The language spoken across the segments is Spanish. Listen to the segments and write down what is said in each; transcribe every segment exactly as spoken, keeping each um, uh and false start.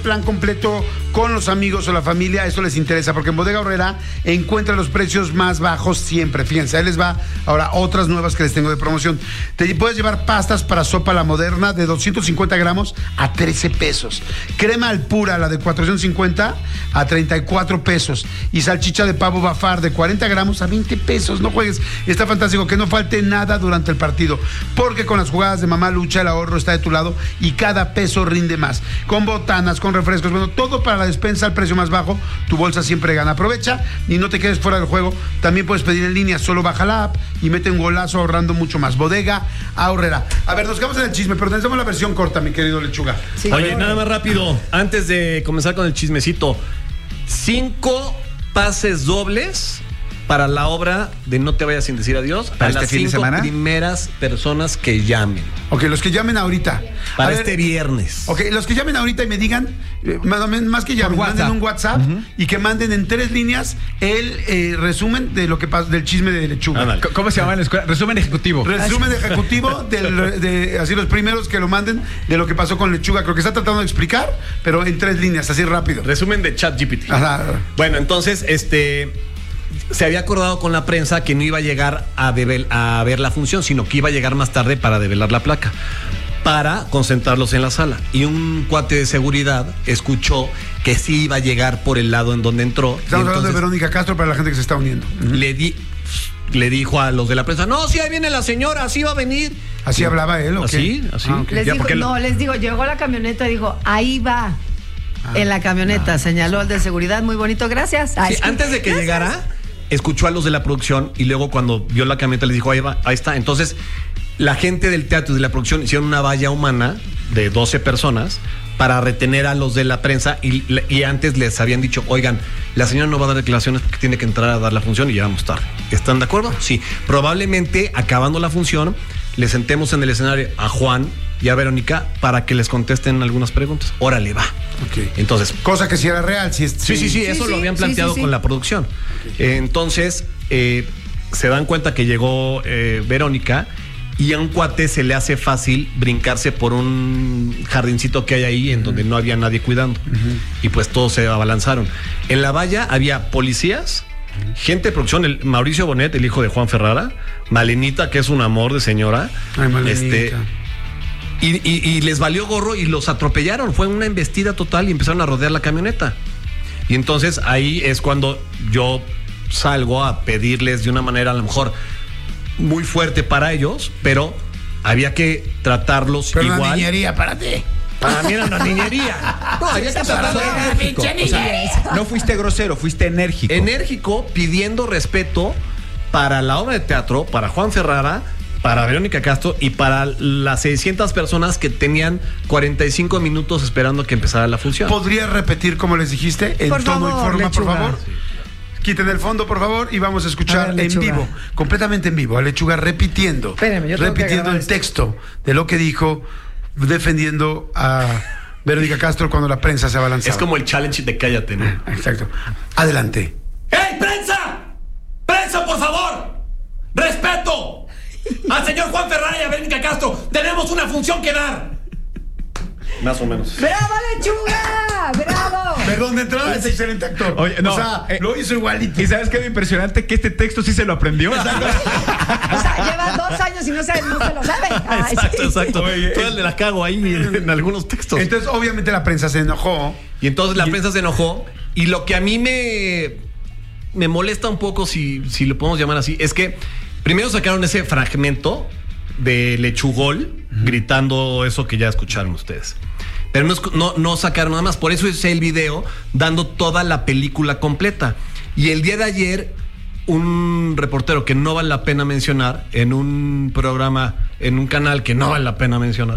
plan completo con los amigos o la familia, eso les interesa, porque en Bodega Aurrera encuentra los precios más bajos siempre. Fíjense, ahí les va ahora otras nuevas que les tengo de promoción. Te puedes llevar pastas para sopa La Moderna de doscientos cincuenta gramos a trece pesos. Crema Alpura, la de cuatrocientos cincuenta a treinta y cuatro pesos. Y salchicha de pavo Bafar de cuarenta gramos a veinte pesos. No juegues, está fantástico, que no falte nada durante el partido, porque con las jugadas de Mamá Lucha el ahorro está de tu lado y cada peso rinde más. Con botanas, con refrescos, bueno, todo para la despensa al precio más bajo. Tu bolsa siempre gana. Aprovecha y no te quedes fuera del juego. También puedes pedir en línea, solo baja la app y mete un golazo ahorrando mucho más. Bodega Aurrera. A ver, nos quedamos en el chisme, pero tenemos la versión corta, mi querido Lechuga. Sí. Oye, nada más rápido, antes de comenzar con el chismecito, cinco pases dobles para la obra de No te vayas sin decir adiós para a este las fin de cinco semana. primeras personas que llamen. Ok, los que llamen ahorita. Para A este ver, viernes. Ok, los que llamen ahorita y me digan, eh, más, más que llamen, manden un WhatsApp uh-huh. y que manden en tres líneas el eh, resumen de lo que pasa, del chisme de Lechuga. Ah, ¿Cómo se llama en la escuela? Resumen ejecutivo. Resumen ejecutivo, del, de, así los primeros que lo manden de lo que pasó con Lechuga. Creo que está tratando de explicar, pero en tres líneas, así rápido. Resumen de ChatGPT. Ajá. Bueno, entonces, este... se había acordado con la prensa que no iba a llegar a, devel, a ver la función, sino que iba a llegar más tarde para develar la placa, para concentrarlos en la sala. Y un cuate de seguridad escuchó que sí iba a llegar por el lado en donde entró. Estamos hablando de Verónica Castro para la gente que se está uniendo. Uh-huh. Le di, le dijo a los de la prensa, no, sí, ahí viene la señora, así va a venir. ¿Así sí. hablaba él o qué? Así, así. Ah, okay. les digo, no, les digo, llegó la camioneta y dijo, ahí va. Ah, en la camioneta, ah, señaló al de seguridad, muy bonito, gracias. Ay, sí, antes de que gracias. llegara, escuchó a los de la producción y luego cuando vio la camioneta les dijo, ahí va, ahí está. Entonces, la gente del teatro y de la producción hicieron una valla humana de doce personas para retener a los de la prensa y, y antes les habían dicho, oigan, la señora no va a dar declaraciones porque tiene que entrar a dar la función y llegamos tarde. ¿Están de acuerdo? Sí. Probablemente, acabando la función, le sentemos en el escenario a Juan y a Verónica para que les contesten algunas preguntas. Órale, va. Okay. Entonces, cosa que si era real, si es, sí, sí, sí, sí, eso sí, lo habían planteado sí, sí, sí. con la producción. Okay. Eh, entonces, eh, se dan cuenta que llegó eh, Verónica y a un cuate se le hace fácil brincarse por un jardincito que hay ahí en uh-huh. donde no había nadie cuidando. Uh-huh. Y pues todos se abalanzaron. En la valla había policías, uh-huh. gente de producción, el Mauricio Bonet, el hijo de Juan Ferrara, Malenita, que es un amor de señora. Ay, Malenita. Este, y, y, y les valió gorro y los atropellaron. Fue una embestida total y empezaron a rodear la camioneta. Y entonces ahí es cuando yo salgo a pedirles de una manera a lo mejor muy fuerte para ellos, pero había que tratarlos pero igual. Una niñería para ti. Para mí era una niñería. No, había que tratarlos enérgico. O sea, no fuiste grosero, fuiste enérgico. Enérgico, pidiendo respeto para la obra de teatro, para Juan Ferrara, para Verónica Castro y para las seiscientas personas que tenían cuarenta y cinco minutos esperando que empezara la función. ¿Podrías repetir como les dijiste? En por tono favor, y forma, Lechuga. por favor. Sí. Quiten el fondo, por favor, y vamos a escuchar a ver, en vivo, completamente en vivo, a Lechuga repitiendo, Espérame, yo repitiendo el esto. texto de lo que dijo, defendiendo a Verónica Castro cuando la prensa se abalanzaba. Es como el challenge de cállate, ¿no? Exacto. Adelante. ¡Hey, prensa! ¡Prensa, por favor! ¡Respeto! Al señor Juan Ferrara y a Verónica Castro, tenemos una función que dar. Más o menos. ¡Bravo, Lechuga! ¡Bravo! Perdón, de entrada es excelente actor. Oye, no, o sea, eh, lo hizo igualito. ¿Y sabes qué es lo impresionante? Que este texto sí se lo aprendió. Exacto. O sea, lleva dos años y no se, no se lo sabe. Ay, exacto, sí. exacto. Oye, Todo el de la cago ahí en, en algunos textos. Entonces, obviamente, la prensa se enojó. Y entonces la y... prensa se enojó. Y lo que a mí me, me molesta un poco, si, si lo podemos llamar así, es que primero sacaron ese fragmento de Lechugol uh-huh. gritando eso que ya escucharon ustedes. Pero no, no, no sacaron nada más. Por eso hice el video dando toda la película completa. Y el día de ayer, un reportero que no vale la pena mencionar, en un programa, en un canal que no vale la pena mencionar,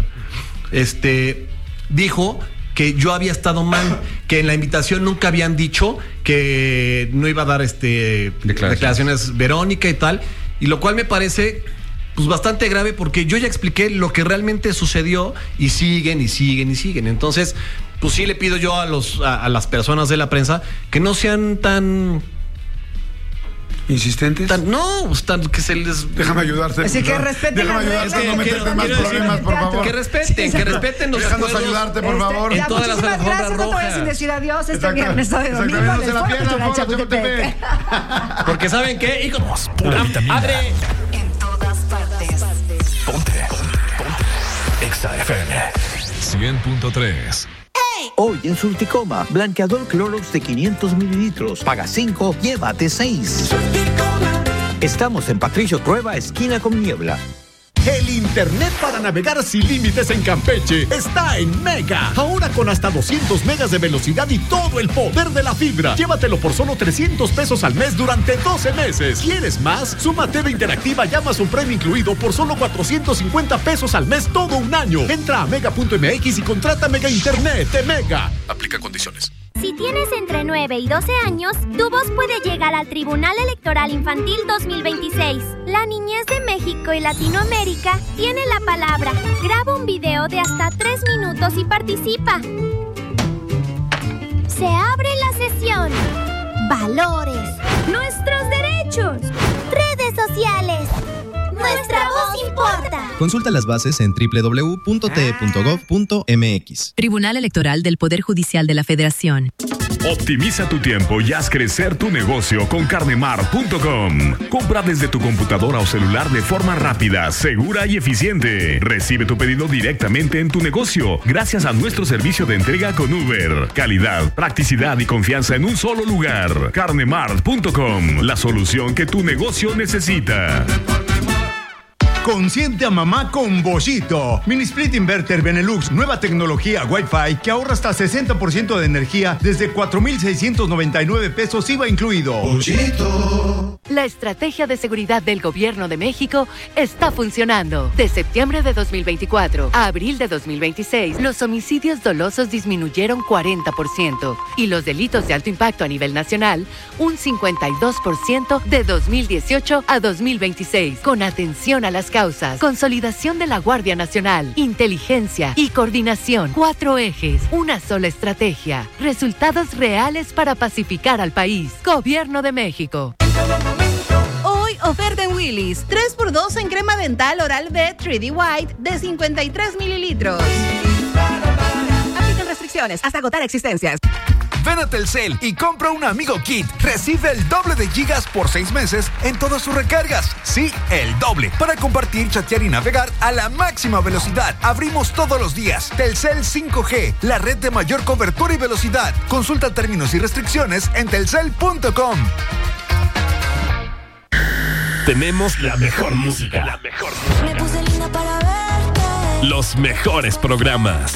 este, dijo que yo había estado mal, que en la invitación nunca habían dicho que no iba a dar este declaraciones, declaraciones Verónica y tal. Y lo cual me parece... pues bastante grave porque yo ya expliqué lo que realmente sucedió y siguen y siguen y siguen. Entonces, pues sí le pido yo a los a, a las personas de la prensa que no sean tan ¿Insistentes? Tan- no, pues, tan que se les... Déjame ayudarte. Así que respeten Déjame las ayudarte a reglas. no meterte Quiero- en más quiero decir- problemas, por favor. Que respeten, que respeten los Déjanos acuerdos. ayudarte, por favor. En Ya, todas las muchísimas alfombras gracias, no te vayas sin rojas. decir adiós este Exacto. viernes, sábado y domingo Exactamente, en el no Foro se la pierdan, Cultural Foro Chapultepec. Chapultepec. Porque ¿saben qué? Hijos, pura vitamina. madre. En todas partes. Ponte. Ponte. Exa F M cien punto tres. Hoy en Surticoma, blanqueador Clorox de quinientos mililitros. Paga cinco, llévate seis. Estamos en Patricio Trueba, esquina con Niebla. El internet para navegar sin límites en Campeche está en Mega. Ahora con hasta doscientos megas de velocidad y todo el poder de la fibra. Llévatelo por solo trescientos pesos al mes durante doce meses. ¿Quieres más? Suma T V Interactiva y Amazon Prime incluido por solo cuatrocientos cincuenta pesos al mes todo un año. Entra a mega punto m x y contrata Mega Internet de Mega. Aplica condiciones. Si tienes entre nueve y doce años, tu voz puede llegar al Tribunal Electoral Infantil dos mil veintiséis. La niñez de México y Latinoamérica tiene la palabra. Graba un video de hasta tres minutos y participa. Se abre la sesión. Valores. Nuestros derechos. Redes sociales. Nuestra voz importa. Consulta las bases en doble u doble u doble u punto t e punto gov punto m x. Tribunal Electoral del Poder Judicial de la Federación. Optimiza tu tiempo y haz crecer tu negocio con carnemart punto com. Compra desde tu computadora o celular de forma rápida, segura y eficiente. Recibe tu pedido directamente en tu negocio gracias a nuestro servicio de entrega con Uber. Calidad, practicidad y confianza en un solo lugar. carnemart punto com, la solución que tu negocio necesita. Consiente a mamá con Bollito. Mini Split Inverter Benelux, nueva tecnología Wi-Fi que ahorra hasta sesenta por ciento de energía desde cuatro mil seiscientos noventa y nueve pesos I V A incluido. Bollito. La estrategia de seguridad del Gobierno de México está funcionando. De septiembre de dos mil veinticuatro a abril de dos mil veintiséis, los homicidios dolosos disminuyeron cuarenta por ciento y los delitos de alto impacto a nivel nacional un cincuenta y dos por ciento de dos mil dieciocho a dos mil veintiséis. Con atención a las causas, consolidación de la Guardia Nacional, inteligencia y coordinación. Cuatro ejes, una sola estrategia. Resultados reales para pacificar al país. Gobierno de México. Hoy oferta en Willy's. tres por dos en crema dental Oral-B tres D White de cincuenta y tres mililitros. Aplican restricciones hasta agotar existencias. Ven a Telcel y compra un Amigo Kit. Recibe el doble de gigas por seis meses en todas sus recargas. Sí, el doble. Para compartir, chatear y navegar a la máxima velocidad. Abrimos todos los días. Telcel cinco G, la red de mayor cobertura y velocidad. Consulta términos y restricciones en telcel punto com. Tenemos la mejor música. La mejor música. Me puse linda para verte. Los mejores programas.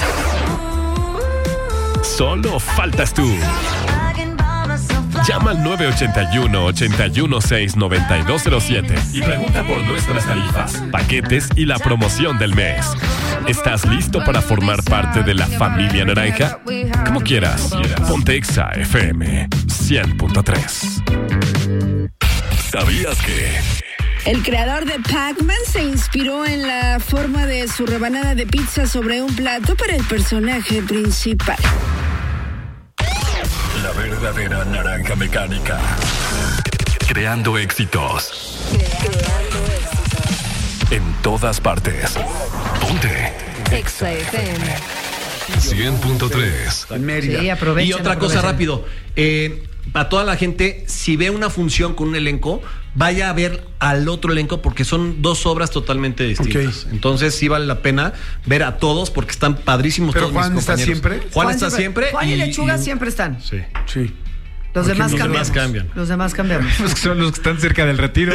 Solo faltas tú. Llama al nueve ocho uno, ocho uno seis, nueve dos cero siete y pregunta por nuestras tarifas, paquetes y la promoción del mes. ¿Estás listo para formar parte de la familia naranja? Como quieras. Ponte Exa F M cien punto tres. ¿Sabías que? El creador de Pac-Man se inspiró en la forma de su rebanada de pizza sobre un plato para el personaje principal. La verdadera naranja mecánica. Creando éxitos. Creando éxitos. En todas partes. Ponte. Exa F M. cien punto tres. En Mérida. Sí, aprovechen, Y otra aprovechen. cosa rápido. Eh, a toda la gente, si ve una función con un elenco, vaya a ver al otro elenco porque son dos obras totalmente distintas. Okay. Entonces sí vale la pena ver a todos porque están padrísimos. Pero todos Juan mis está compañeros. siempre. Juan, Juan está siempre. Juan y, y Lechuga y- siempre están. Sí. Sí. Los Porque demás los cambiamos. demás cambian. Los demás cambiamos. Los que son los que están cerca del retiro.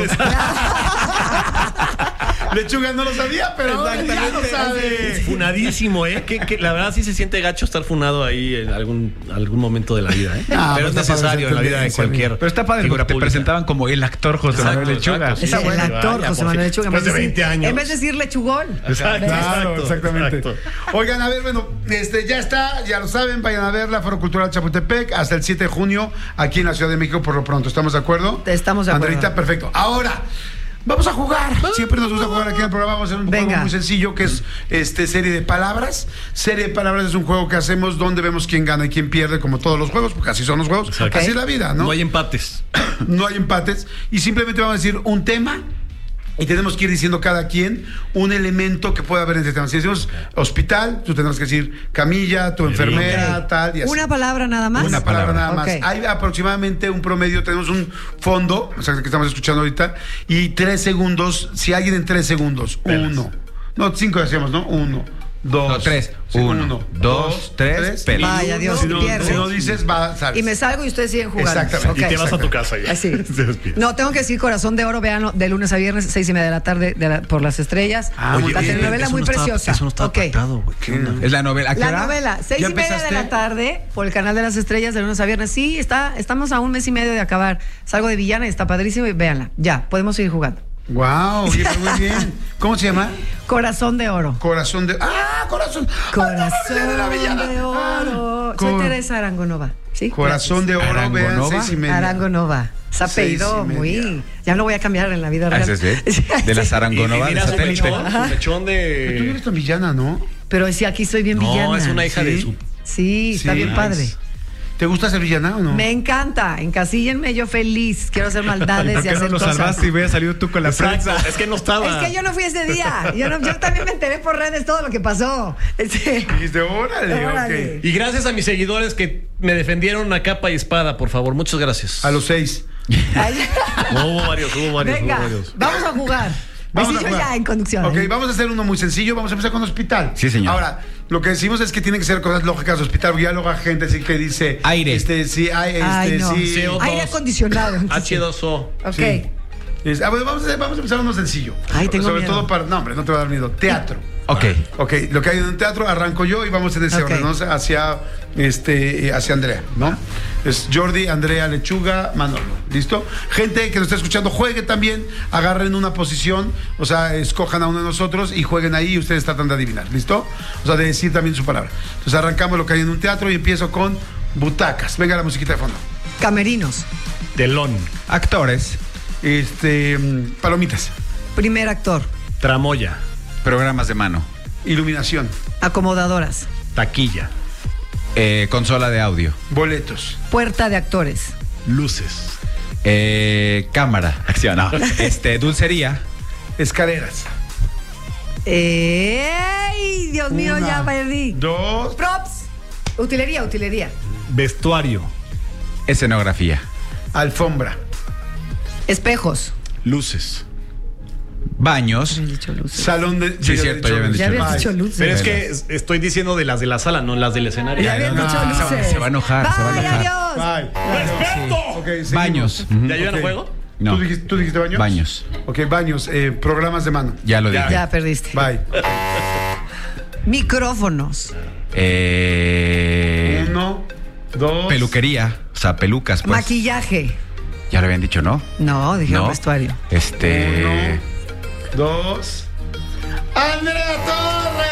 Lechuga no lo sabía, pero ahora ya lo sabe. Funadísimo, ¿eh? Que, que la verdad sí se siente gacho estar funado ahí en algún, algún momento de la vida, ¿eh? Ah, pero es pues está necesario en la vida de tendencia, cualquier. Pero está padre figura porque te pública. presentaban como el actor José Exacto, Manuel Lechuga. exacto, sí. Es el Vaya, actor vaya, José por Manuel fin. Lechuga. Después de en vez veinte años. En vez de decir lechugón. Exacto, claro, Exacto, exactamente. exacto. Oigan, a ver, bueno, este ya está, ya lo saben, vayan a ver la Foro Cultural Chapultepec hasta el siete de junio aquí en la Ciudad de México por lo pronto. ¿Estamos de acuerdo? Estamos de acuerdo. Andreita, perfecto. Ahora, Vamos a jugar. Siempre nos gusta jugar aquí en el programa. Vamos a hacer un Venga. juego muy sencillo que es este serie de palabras. Serie de palabras es un juego que hacemos donde vemos quién gana y quién pierde, como todos los juegos, porque así son los juegos. Exacto. Así es la vida, ¿no? No hay empates. No hay empates. Y simplemente vamos a decir un tema. Y tenemos que ir diciendo cada quien un elemento que pueda haber entre temas. Si decimos hospital, tú tendrás que decir camilla, tu enfermera, Ok. tal y así. Una palabra nada más. Una palabra nada más. Ok. Hay aproximadamente un promedio, tenemos un fondo, o sea, que estamos escuchando ahorita, y tres segundos, si alguien en tres segundos, uno, no, cinco decíamos, ¿no? Uno, dos, No, tres. sí, Uno, dos, tres, pelas. Vaya, Dios, si no, pierde. si no dices, va, sabes. Y me salgo y ustedes siguen jugando. Exactamente. Ok. Y te vas a tu casa ya. Así. Te despides. No, tengo que decir Corazón de Oro, vean, de lunes a viernes, seis y media de la tarde, de la- por las estrellas. Ah, muy la bien. telenovela Eso muy no estaba- preciosa. Eso no está Ok. pactado, güey. ¿Qué onda? Es la novela. ¿A qué La hora? novela, seis ¿Ya y media de empezaste? la tarde, por el canal de las estrellas, de lunes a viernes. Sí, está, estamos a un mes y medio de acabar. Salgo de villana y está padrísimo y véanla. Ya, podemos seguir jugando. Wow, muy bien. ¿Cómo se llama? Corazón de Oro. Corazón de. ¡Ah, corazón! Corazón de la Avellana. de Oro. Ah, Soy cor- Teresa Arangonova. ¿Sí? Corazón de oro, vean, Arangonova. seis y media. Arangonova. Se apellidó Seis y media. muy. Ya lo voy a cambiar en la vida Ah, real. ese es, ¿eh? De las Arangonova Y- y de mira su satélite. mechón, su mechón Pero tú no de. eres tan villana, ¿no? Pero sí, aquí soy bien No, villana. es una hija ¿Sí? de su. Sí, está Sí. bien Nice. padre. ¿Te gusta ser villana o no? Me encanta. Encasíllenme, yo feliz. Quiero hacer maldades ¿Por y qué no hacer lo cosas. salvaste y hubieras salido tú con la Exacto, prensa? es que no estaba. Es que yo no fui ese día. Yo, no- yo también me enteré por redes todo lo que pasó. Este, Dijiste, órale, Órale. ok. Y gracias a mis seguidores que me defendieron a capa y espada, por favor. Muchas gracias. A los seis. ay, Hubo varios, hubo varios, venga, hubo varios. vamos a jugar. Vamos Así a yo jugar. ya en conducción. Ok, ¿eh? vamos a hacer uno muy sencillo. Vamos a empezar con hospital. Sí, señor. Ahora, lo que decimos es que tienen que ser cosas lógicas de hospital. Porque ya luego hay gente así que dice. Aire. Este, sí, hay, este, Ay, no. sí. C O dos. Aire acondicionado. H dos O. Ok. Sí. Es- ah, bueno, vamos, a, vamos a empezar uno sencillo. Ay, tengo Sobre miedo. todo para. No, hombre, no te va a dar miedo. Teatro. Ok. Ok, lo que hay en un teatro arranco yo y vamos en ese Ok. orden, ¿no? Hacia, este, eh, hacia Andrea, ¿no? Es Jordi, Andrea, Lechuga, Manolo. ¿Listo? Gente que nos está escuchando, juegue también, agarren una posición, o sea, escojan a uno de nosotros y jueguen ahí y ustedes tratan de adivinar, ¿listo? O sea, de decir también su palabra. Entonces arrancamos lo que hay en un teatro y empiezo con butacas. Venga la musiquita de fondo. Camerinos. Telón. Actores. Este, mm, palomitas. Primer actor. Tramoya. Programas de mano. Iluminación. Acomodadoras. Taquilla. Eh, consola de audio. Boletos. Puerta de actores. Luces. Eh, cámara. Acción. No. Este, dulcería. Escaleras. Eh, ¡Ey! Dios mío, Una, ya perdí. Dos. Props. Utilería, utilería. Vestuario. Escenografía. Alfombra. Espejos. Luces. Baños. Habían dicho luces. Salón de. Sí, cierto, ya habían dicho Ya habías luces. dicho luces. Pero es que es- estoy diciendo de las de la sala, no las del escenario. Ya habían no, dicho no, luces. se va a enojar, se va a Bye, enojar. adiós. Bye. Ok, seguimos. Baños. ¿Ya yo no Ok. juego? No. ¿Tú, dijiste, tú dijiste baños? Baños. Ok, baños. eh, programas de mano. Ya lo dije. Ya perdiste. Bye. Micrófonos. Eh, Uno, dos. peluquería. O sea, pelucas, pues. Maquillaje. Ya lo habían dicho, ¿no? No, dijeron No. vestuario. Este. Uno, dos. ¡Andrea Torres!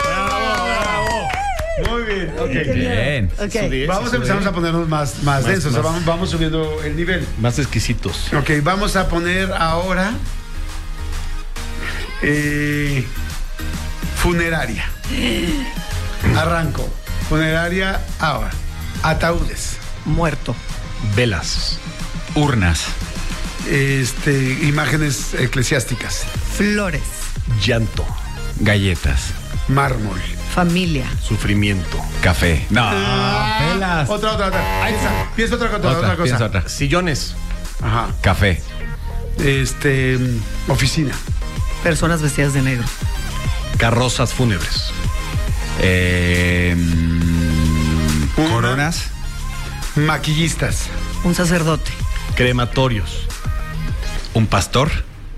Muy bien, ok. Bien. Ok. Vamos a empezar a ponernos más, más, Más, densos, o sea, más. vamos, vamos subiendo el nivel. Más exquisitos. Ok, vamos a poner ahora eh, funeraria. Arranco. Funeraria ahora. Ataúdes. Muerto. Velas. Urnas. Este, imágenes eclesiásticas. Flores. Llanto. Galletas. Mármol. Familia. Sufrimiento. Café. No. Ah, velas. Otra, otra, otra. Ahí está. Piensa otra, otra, Otra, otra cosa. piensa otra. Sillones. Ajá. Café. Este, mm, oficina. Personas vestidas de negro. Carrozas fúnebres. Eh, mm, Una. coronas. Maquillistas. Un sacerdote. Crematorios. Un pastor.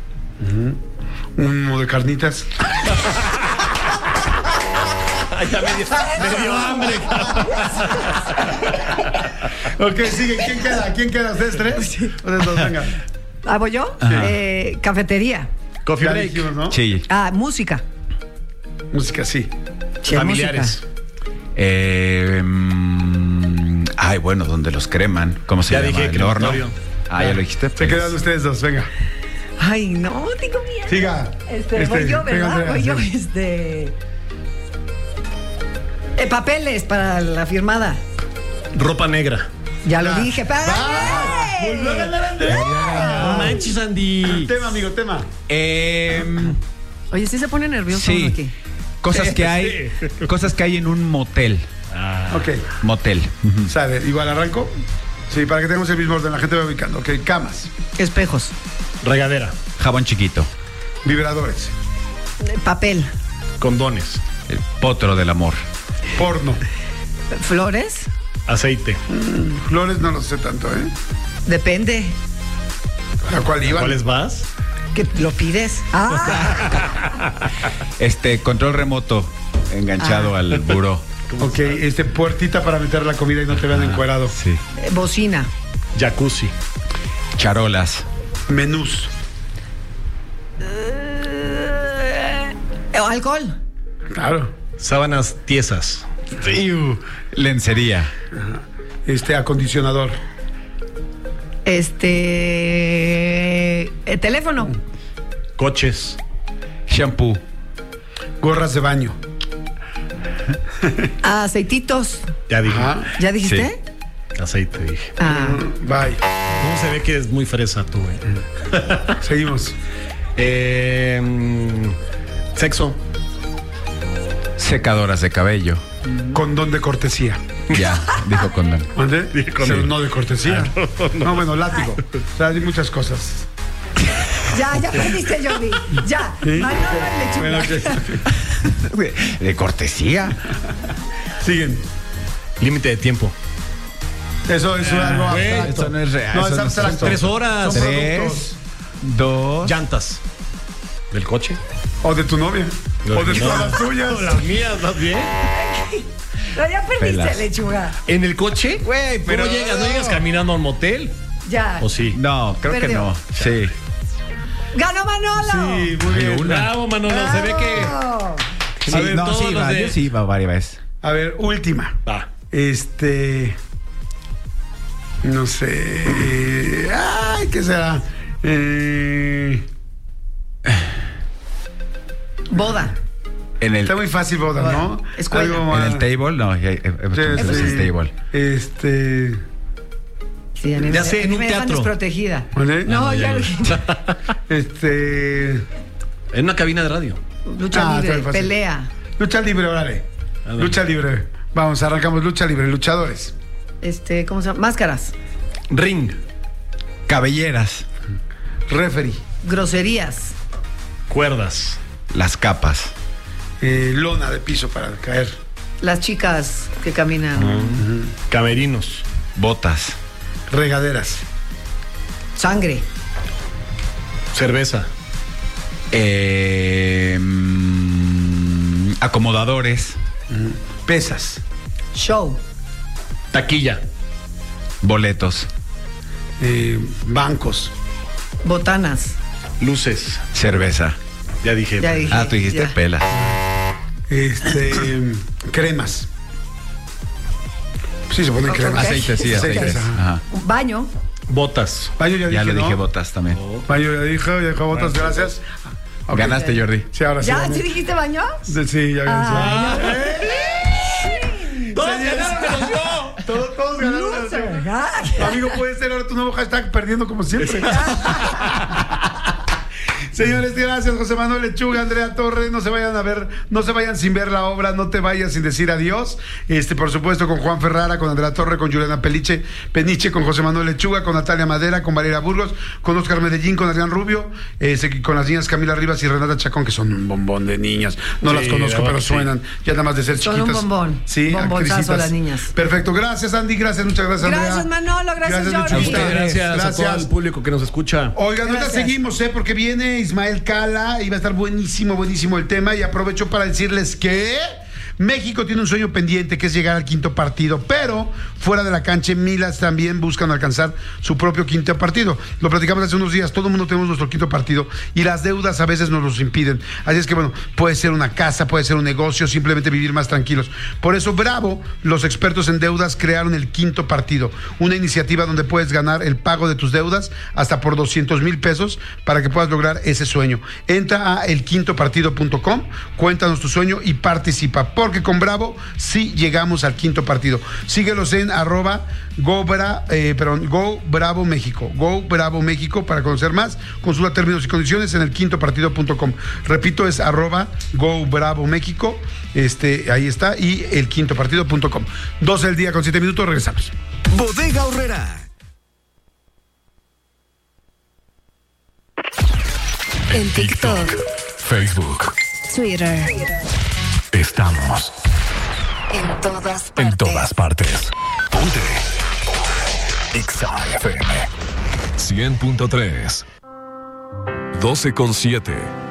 Uno de carnitas. Ay, ya me dio, me dio hambre. Ok, sigue. ¿Quién queda? ¿Quién queda? ¿Ustedes tres? Ustedes dos, venga. ¿Ah, voy yo? Ajá. Eh, cafetería. Coffee Ya break. dijimos, ¿no? Sí. Ah, música. Música, sí. Sí, Familiares. música. Eh, mm, ay, bueno, donde los creman. ¿Cómo se Ya llama? dije, El horno. crematorio. Ah, ya lo dijiste. Se pues. quedan ustedes dos, venga. Ay, no, tengo miedo. Siga. Este, Este, voy yo, venga, ¿verdad? Andrea, Voy yo, sí. este. Eh, papeles para la firmada. Ropa negra. Ya lo Ya. dije. ¡Para! Volvió a ganar Andrea. No manches, Andy. Tema, amigo, tema. Eh, Oye, sí se pone nervioso sí. uno aquí. Cosas Sí, que hay, cosas que hay en un motel. Ok. Motel. Ujú. Sale, igual arranco. Sí, para que tengamos el mismo orden, la gente va ubicando. Ok, camas, Espejos. Regadera. Jabón chiquito. vibradores, Eh, Papel. Condones. El potro del amor. porno. Flores. Aceite. Mm, flores no lo sé tanto, ¿eh? Depende. ¿A cuál iba? ¿Cuáles vas? Que lo pides. Ah, Este, control remoto enganchado Ah. al buró. Ok, este, puertita para meter la comida y no te vean encuerado. Sí. eh, bocina. Jacuzzi. Charolas. Menús, Eh, alcohol. claro. Sábanas tiesas. Iu. Lencería. Este, acondicionador, Este. eh, teléfono. Coches. Shampoo. gorras de baño. Aceititos. Ya dije. Ajá. ¿Ya dijiste? Aceite, dije. Ah. Bye. ¿Cómo se ve que es muy fresa tú, güey? Seguimos. Eh, mm, sexo. Secadoras de cabello. Condón de cortesía. Ya, dijo condón. ¿Mande? Dije condón. Pero no de cortesía. Ah, no, no. No, bueno, látigo. O sea, hay muchas cosas. Ya, ya perdiste, Jordi. Ya. ¿Sí? Manolo y Bueno, lechuga. ok. De cortesía. Siguen. Límite de tiempo. Eso es algo güey, abstracto. eso no es real, No, eso es no es- abstracto. Tres horas. Son Tres. productos. Dos. Llantas. ¿Del coche? O de tu novia. O de todas las tuyas. Las mías, ¿estás bien? Pero ya perdiste, Pelas. lechuga. ¿En el coche? Güey, ¿Cómo pero- llegas? ¿No llegas caminando al motel? Ya. ¿O sí? No, creo que Perdió. no. Sí. ¡Ganó Manolo! Sí, muy bien. Bravo, Manolo. Se ve que. ¡Bravo! Sí, A ver, no, todos sí, los va, de- yo sí iba varias veces. A ver, última. Va. Este. No sé. Ay, ¿qué será? Eh, Boda. En el, está muy fácil, boda, ¿no? Escuela. Algo en más- el table, no, ya- eh, hemos Sí, hecho muchas veces sí. table. Este. Sí, a mí Ya me, sé, a en mí un me dejan teatro. desprotegida. ¿Vale? No, ya lo Este. En una cabina de radio. Lucha Ah, está libre, muy fácil. pelea. Lucha libre, órale. Ándale. Lucha libre. Vamos, arrancamos lucha libre, luchadores. Este, ¿cómo se llama? Máscaras. Ring. Cabelleras. Referee. Groserías. Cuerdas. Las capas. Eh, lona de piso para caer. Las chicas que caminan. Camerinos. Botas. Regaderas. Sangre. Cerveza. Eh, mm, acomodadores. Pesas. Show. Taquilla. Boletos. Eh, bancos. Botanas. Luces. Cerveza. Ya dije. Ya dije. Ah, tú dijiste ya. pelas. Este. cremas. Sí, se ponen Ok. cremas. Aceite, sí, Aceites, aceite. ajá. Ajá. Un baño. Botas. Baño ya, Ya dije, lo dije, ¿no? botas también. Baño ya dijo, ya dijo botas, gracias. Ok. Ganaste, Jordi. Sí, ahora sí. ¿Ya? gané. ¿Sí dijiste baño? Sí, sí, ya gané. Ah, ¡Todos ganaron menos yo! Todos, todos ganaron. Loser. Ah. Amigo, puede ser ahora tu nuevo hashtag perdiendo como siempre. Señores, gracias, José Manuel Lechuga, Andrea Torres. No se vayan a ver, no se vayan sin ver la obra, no te vayas sin decir adiós. Este, por supuesto, con Juan Ferrara, con Andrea Torre, con Juliana Peliche, Peniche, con José Manuel Lechuga, con Natalia Madera, con Valeria Burgos, con Oscar Medellín, con Adrián Rubio, este, con las niñas Camila Rivas y Renata Chacón, que son un bombón de niñas. No Sí, las conozco, la pero verdad, sí. suenan ya nada más de ser Son chiquitas. un bombón. Sí, Bombonzazo actricitas. las niñas. Perfecto, gracias Andy, gracias, muchas gracias Andrea. Gracias, Manolo, gracias, Jordi. A Lechuguita. usted, gracias, a todo Gracias. el público que nos escucha. Oigan, ahorita Gracias. seguimos, ¿eh? Porque viene Ismael Cala y va a estar buenísimo, buenísimo el tema. Y aprovecho para decirles que México tiene un sueño pendiente que es llegar al quinto partido, pero fuera de la cancha, Milas también buscan alcanzar su propio quinto partido. Lo platicamos hace unos días, todo el mundo tenemos nuestro quinto partido y las deudas a veces nos los impiden. Así es que bueno, puede ser una casa, puede ser un negocio, simplemente vivir más tranquilos. Por eso, Bravo, los expertos en deudas crearon el quinto partido, una iniciativa donde puedes ganar el pago de tus deudas hasta por doscientos mil pesos para que puedas lograr ese sueño. Entra a el quinto partido punto com, cuéntanos tu sueño y participa, porque con Bravo sí llegamos al quinto partido. Síguelos en arroba Go, Bra, eh, perdón, Go Bravo México, Go Bravo México para conocer más. Consulta términos y condiciones en el quinto partido punto com. Repito, es arroba Go Bravo México, este, ahí está, y el quinto partido punto com. doce del día con siete minutos, regresamos. Bodega Aurrera. En TikTok, Facebook, Twitter. Estamos En todas partes. en todas partes. Ponte Exa F M cien punto tres, doce con siete.